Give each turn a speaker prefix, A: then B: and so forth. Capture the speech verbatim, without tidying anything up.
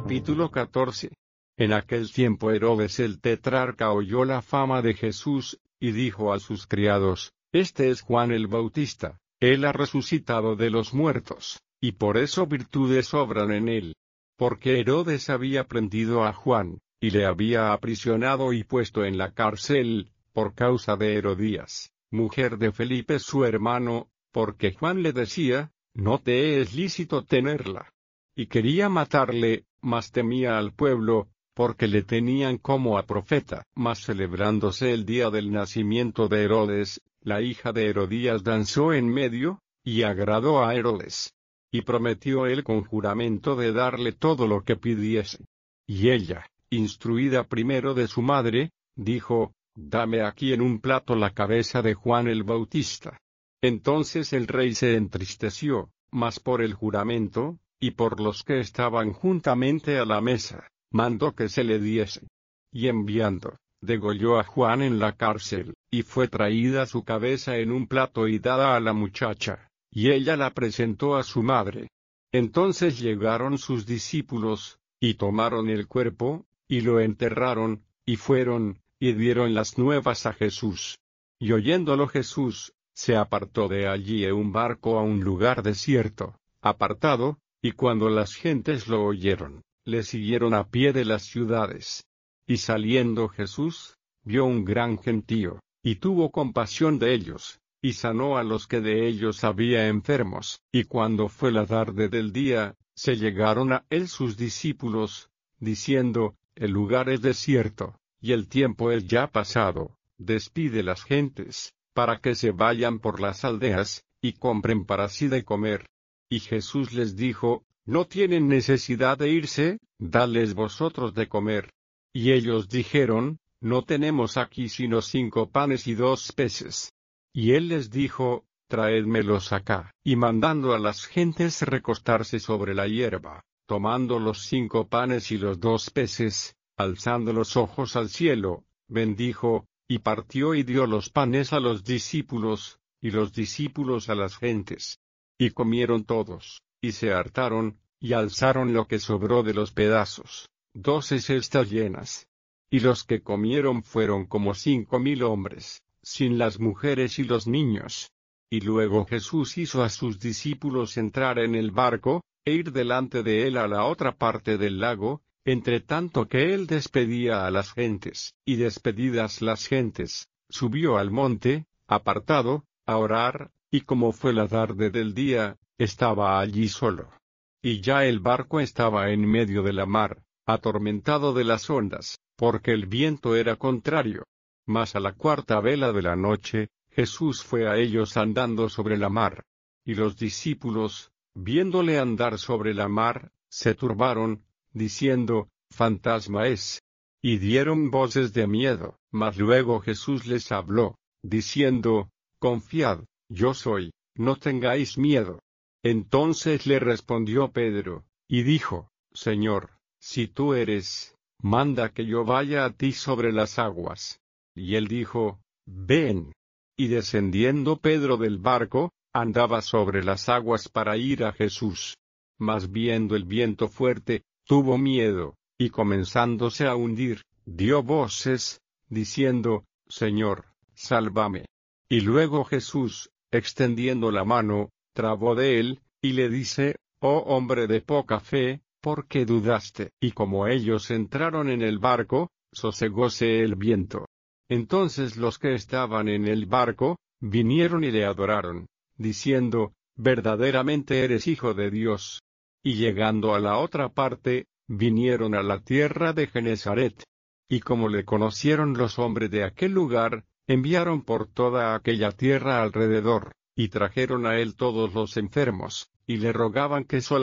A: Capítulo catorce. En aquel tiempo Herodes el tetrarca oyó la fama de Jesús, y dijo a sus criados: Este es Juan el Bautista, él ha resucitado de los muertos, y por eso virtudes obran en él. Porque Herodes había prendido a Juan, y le había aprisionado y puesto en la cárcel, por causa de Herodías, mujer de Felipe su hermano, porque Juan le decía: No te es lícito tenerla. Y quería matarle, mas temía al pueblo, porque le tenían como a profeta. Mas celebrándose el día del nacimiento de Herodes, la hija de Herodías danzó en medio, y agradó a Herodes. Y prometió él con juramento de darle todo lo que pidiese. Y ella, instruida primero de su madre, dijo: Dame aquí en un plato la cabeza de Juan el Bautista. Entonces el rey se entristeció, mas por el juramento, y por los que estaban juntamente a la mesa, mandó que se le diese. Y enviando, degolló a Juan en la cárcel, y fue traída su cabeza en un plato y dada a la muchacha, y ella la presentó a su madre. Entonces llegaron sus discípulos, y tomaron el cuerpo, y lo enterraron, y fueron, y dieron las nuevas a Jesús. Y oyéndolo Jesús, se apartó de allí en un barco a un lugar desierto, apartado, y cuando las gentes lo oyeron, le siguieron a pie de las ciudades. Y saliendo Jesús, vio un gran gentío, y tuvo compasión de ellos, y sanó a los que de ellos había enfermos. Y cuando fue la tarde del día, se llegaron a él sus discípulos, diciendo: El lugar es desierto, y el tiempo es ya pasado, despide las gentes, para que se vayan por las aldeas, y compren para sí de comer. Y Jesús les dijo: No tienen necesidad de irse, dadles vosotros de comer. Y ellos dijeron: No tenemos aquí sino cinco panes y dos peces. Y él les dijo: Traédmelos acá. Y mandando a las gentes recostarse sobre la hierba, tomando los cinco panes y los dos peces, alzando los ojos al cielo, bendijo, y partió y dio los panes a los discípulos, y los discípulos a las gentes. Y comieron todos, y se hartaron, y alzaron lo que sobró de los pedazos, doce cestas llenas. Y los que comieron fueron como cinco mil hombres, sin las mujeres y los niños. Y luego Jesús hizo a sus discípulos entrar en el barco, e ir delante de él a la otra parte del lago, entre tanto que él despedía a las gentes. Y despedidas las gentes, subió al monte, apartado, a orar, y como fue la tarde del día, estaba allí solo. Y ya el barco estaba en medio de la mar, atormentado de las ondas, porque el viento era contrario. Mas a la cuarta vela de la noche, Jesús fue a ellos andando sobre la mar. Y los discípulos, viéndole andar sobre la mar, se turbaron, diciendo: Fantasma es. Y dieron voces de miedo. Mas luego Jesús les habló, diciendo: Confiad, yo soy, no tengáis miedo. Entonces le respondió Pedro, y dijo: Señor, si tú eres, manda que yo vaya a ti sobre las aguas. Y él dijo: Ven. Y descendiendo Pedro del barco, andaba sobre las aguas para ir a Jesús. Mas viendo el viento fuerte, tuvo miedo, y comenzándose a hundir, dio voces, diciendo: Señor, sálvame. Y luego Jesús, extendiendo la mano, trabó de él, y le dice: Oh hombre de poca fe, ¿por qué dudaste? Y como ellos entraron en el barco, sosegóse el viento. Entonces los que estaban en el barco, vinieron y le adoraron, diciendo: Verdaderamente eres Hijo de Dios. Y llegando a la otra parte, vinieron a la tierra de Genesaret. Y como le conocieron los hombres de aquel lugar, enviaron por toda aquella tierra alrededor, y trajeron a él todos los enfermos, y le rogaban que solamente